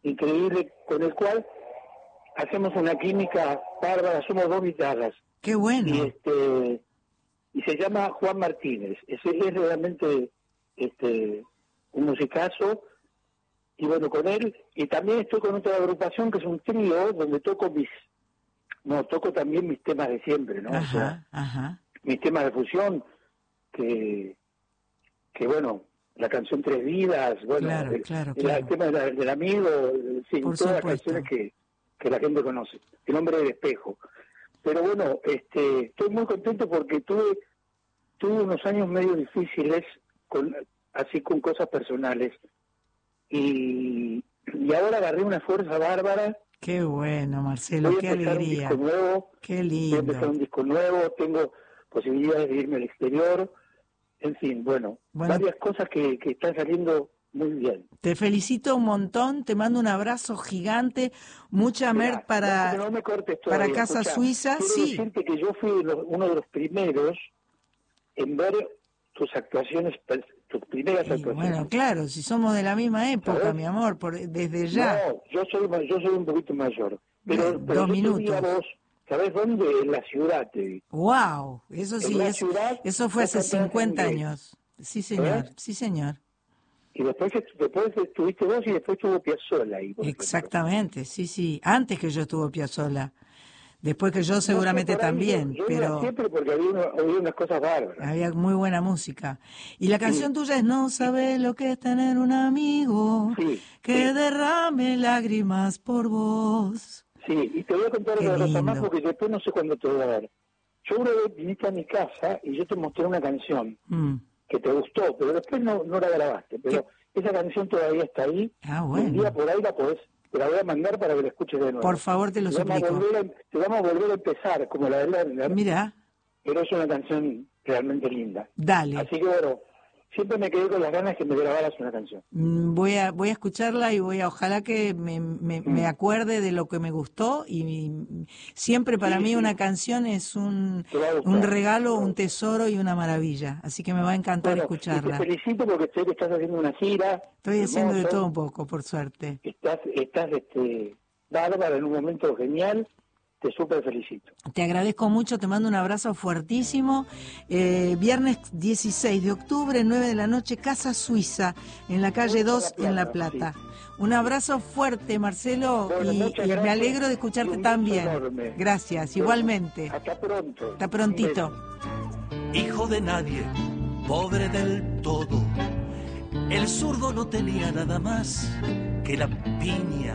increíble con el cual hacemos una química bárbara, somos dos guitarras. Qué bueno. Y se llama Juan Martínez. Ese es realmente un musicazo. Y bueno, con él, y también estoy con otra agrupación que es un trío donde toco también mis temas de siempre, ¿no? Ajá, o sea, ajá. Mis temas de fusión, que bueno, la canción Tres Vidas, bueno, claro. El tema del amigo, sí, Por todas supuesto. las canciones que la gente conoce. El hombre del espejo. Pero bueno, estoy muy contento porque tuve unos años medio difíciles, así con cosas personales. Y ahora agarré una fuerza bárbara. Qué bueno, Marcelo, qué alegría. Un disco nuevo, qué lindo. Voy a empezar un disco nuevo, tengo posibilidades de irme al exterior, en fin, bueno, varias cosas que están saliendo muy bien. Te felicito un montón, te mando un abrazo gigante, mucha mer para Casa Suiza. Quiero decirte que yo fui uno de los primeros en ver tus actuaciones, tus primeras actuaciones. Bueno, claro, si somos de la misma época, ¿sabes? Mi amor, desde ya. No, yo soy un poquito mayor, pero 2 minutos. Vos, ¿sabés dónde? En la ciudad te vi. Wow, eso sí, eso fue hace 50 años. Sí, señor, sí, señor. Y después estuviste vos y después estuvo Piazzolla ahí. Exactamente, sí, antes que yo estuvo Piazzolla. Después que yo seguramente también, yo pero siempre porque había unas cosas bárbaras. Había muy buena música. Y la canción tuya es No sabes lo que es tener un amigo que derrame lágrimas por vos. Sí, y te voy a contar otra cosa más porque después no sé cuándo te voy a ver. Yo una vez viniste a mi casa y yo te mostré una canción que te gustó, pero después no la grabaste. Pero esa canción todavía está ahí. Bueno. Un día por ahí te la voy a mandar para que la escuches de nuevo. Por favor, te lo suplico. Te vamos a volver a empezar, como la de Lerner. Mira. Pero es una canción realmente linda. Dale. Así que bueno, siempre me quedé con las ganas que me grabaras una canción. Voy a escucharla y ojalá que me acuerde de lo que me gustó y siempre para mí una canción es un regalo, un tesoro y una maravilla. Así que me va a encantar escucharla. Te felicito porque sé que estás haciendo una gira. Estoy haciendo de todo un poco, por suerte. Estás bárbara en un momento genial. Te súper felicito. Te agradezco mucho, te mando un abrazo fuertísimo. Viernes 16 de octubre, 9 de la noche, Casa Suiza, en la calle 2, en La Plata. Sí. Un abrazo fuerte, Marcelo, y me alegro de escucharte tan bien. Enorme. Gracias, igualmente. Hasta pronto. Hasta prontito. Hijo de nadie, pobre del todo, el zurdo no tenía nada más que la piña